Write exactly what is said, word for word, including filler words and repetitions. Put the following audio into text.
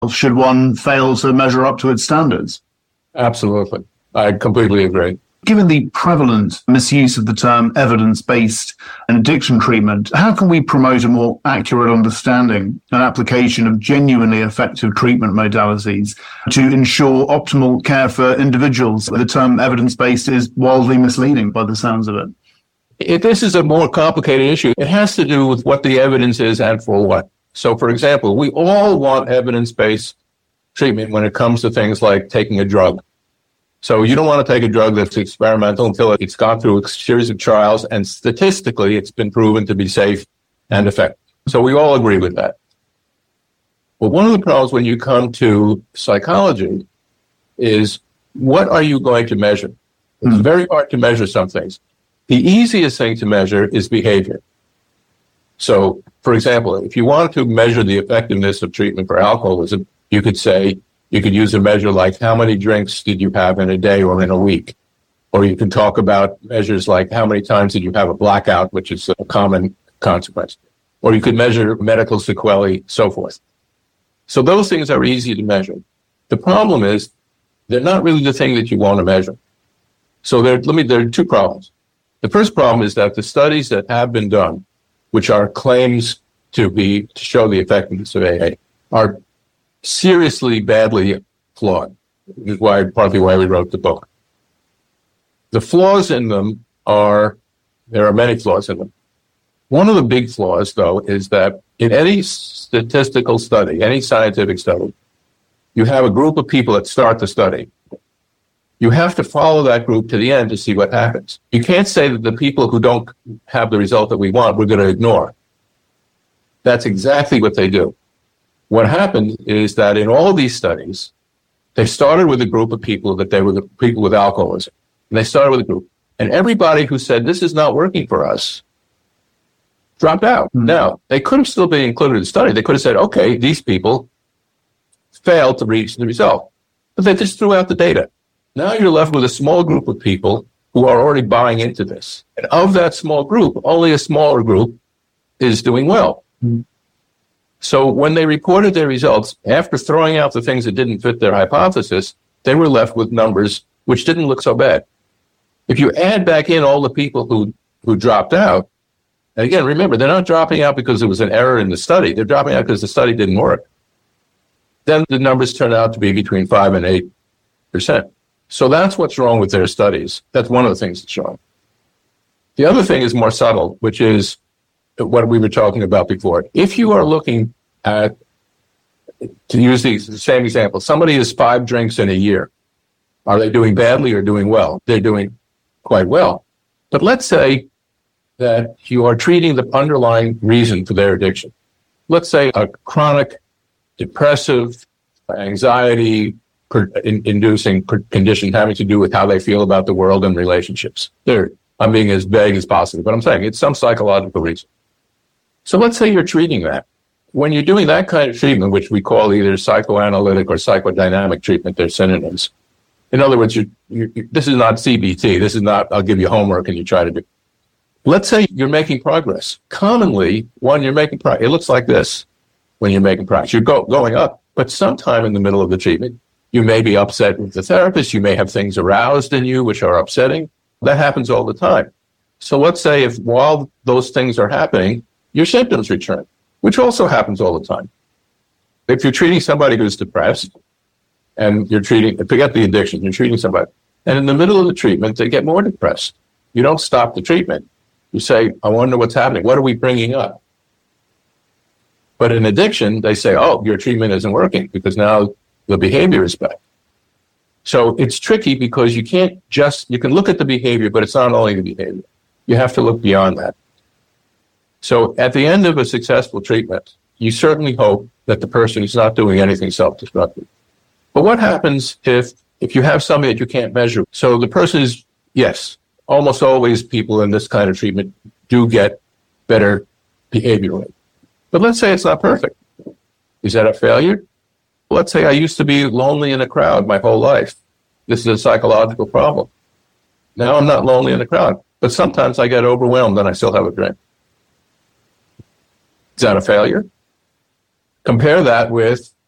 should one fail to measure up to its standards? Absolutely. I completely agree. Given the prevalent misuse of the term evidence-based and addiction treatment, how can we promote a more accurate understanding and application of genuinely effective treatment modalities to ensure optimal care for individuals? The term evidence-based is wildly misleading by the sounds of it. If this is a more complicated issue. It has to do with what the evidence is and for what. So, for example, we all want evidence-based treatment when it comes to things like taking a drug. So you don't want to take a drug that's experimental until it's gone through a series of trials and statistically it's been proven to be safe and effective. So we all agree with that. But one of the problems when you come to psychology is what are you going to measure? It's mm. very hard to measure some things. The easiest thing to measure is behavior. So, for example, if you wanted to measure the effectiveness of treatment for alcoholism, you could say, you could use a measure like how many drinks did you have in a day or in a week? Or you can talk about measures like how many times did you have a blackout, which is a common consequence. Or you could measure medical sequelae, so forth. So those things are easy to measure. The problem is they're not really the thing that you want to measure. So there, let me, there are two problems. The first problem is that the studies that have been done, which are claims to be, to show the effectiveness of A A, are seriously badly flawed, which is why, partly why we wrote the book. The flaws in them are, there are many flaws in them. One of the big flaws, though, is that in any statistical study, any scientific study, you have a group of people that start the study. You have to follow that group to the end to see what happens. You can't say that the people who don't have the result that we want, we're going to ignore. That's exactly what they do. What happened is that in all these studies, they started with a group of people that they were the people with alcoholism. And they started with a group. And everybody who said, this is not working for us, dropped out. Mm-hmm. Now, they could have still been included in the study. They could have said, okay, these people failed to reach the result. But they just threw out the data. Now you're left with a small group of people who are already buying into this. And of that small group, only a smaller group is doing well. Mm-hmm. So when they reported their results, after throwing out the things that didn't fit their hypothesis, they were left with numbers which didn't look so bad. If you add back in all the people who, who dropped out, and again, remember, they're not dropping out because there was an error in the study. They're dropping out because the study didn't work. Then the numbers turn out to be between five and eight percent. So that's what's wrong with their studies. That's one of the things that's wrong. The other thing is more subtle, which is what we were talking about before. If you are looking at, to use the same example, somebody has five drinks in a year. Are they doing badly or doing well? They're doing quite well. But let's say that you are treating the underlying reason for their addiction. Let's say a chronic, depressive, anxiety in, inducing condition having to do with how they feel about the world and relationships. There, I'm being as vague as possible, but I'm saying it's some psychological reason. So let's say you're treating that. When you're doing that kind of treatment, which we call either psychoanalytic or psychodynamic treatment, they're synonyms. In other words, you're, you're, this is not C B T. This is not, I'll give you homework and you try to do. Let's say you're making progress. Commonly, when you're making progress, it looks like this when you're making progress. You're go, going up, but sometime in the middle of the treatment, you may be upset with the therapist. You may have things aroused in you which are upsetting. That happens all the time. So let's say if while those things are happening, your symptoms return, which also happens all the time. If you're treating somebody who's depressed and you're treating, forget the addiction, you're treating somebody, and in the middle of the treatment, they get more depressed. You don't stop the treatment. You say, I wonder what's happening. What are we bringing up? But in addiction, they say, oh, your treatment isn't working because now the behavior is back. So it's tricky because you can't just, you can look at the behavior, but it's not only the behavior. You have to look beyond that. So at the end of a successful treatment, you certainly hope that the person is not doing anything self-destructive. But what happens if, if you have something that you can't measure? So the person is, yes, almost always people in this kind of treatment do get better behaviorally. But let's say it's not perfect. Is that a failure? Let's say I used to be lonely in a crowd my whole life. This is a psychological problem. Now I'm not lonely in a crowd, but sometimes I get overwhelmed and I still have a drink. Is that a failure? Compare that with